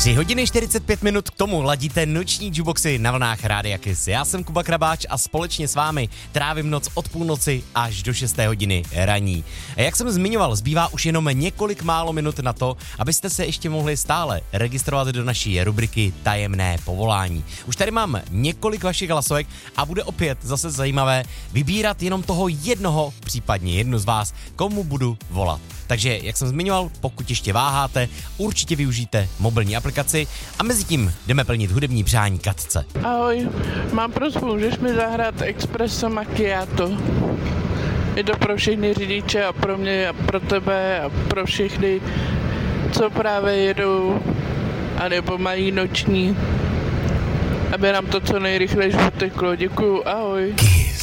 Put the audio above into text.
3 hodiny 45 minut, k tomu ladíte noční jukeboxy na vlnách Rádia Kiss. Já jsem Kuba Krabáč a společně s vámi trávím noc od půlnoci až do 6 hodiny raní. A jak jsem zmiňoval, zbývá už jenom několik málo minut na to, abyste se ještě mohli stále registrovat do naší rubriky Tajemné povolání. Už tady mám několik vašich hlasovek a bude opět zase zajímavé vybírat jenom toho jednoho, případně jednu z vás, komu budu volat. Takže, jak jsem zmiňoval, pokud ještě váháte, určitě využijte mobilní aplikaci a mezi tím jdeme plnit hudební přání Katce. Ahoj, mám prosbu, můžeš mi zahrát Espresso Macchiato? Je to pro všechny řidiče a pro mě a pro tebe a pro všechny, co právě jedou, anebo mají noční, aby nám to co nejrychleji uteklo. Děkuju, ahoj.